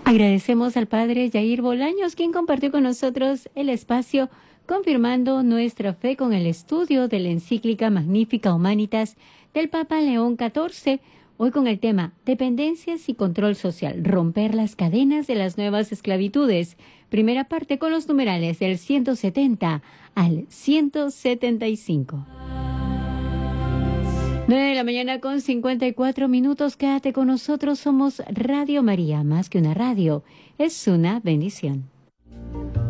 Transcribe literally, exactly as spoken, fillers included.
Agradecemos al padre Jair Bolaños, quien compartió con nosotros el espacio confirmando nuestra fe con el estudio de la encíclica Magnificat Humanitas del Papa León catorce, hoy con el tema Dependencias y Control Social, romper las cadenas de las nuevas esclavitudes. Primera parte con los numerales del ciento setenta al ciento setenta y cinco. nueve de la mañana con cincuenta y cuatro minutos. Quédate con nosotros, somos Radio María, más que una radio, es una bendición.